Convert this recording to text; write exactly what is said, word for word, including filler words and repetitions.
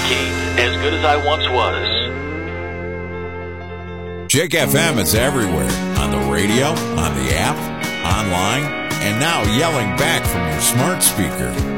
Kate, as good as I once was. Jake F M is everywhere. On the radio, on the app, online, and now yelling back from your smart speaker.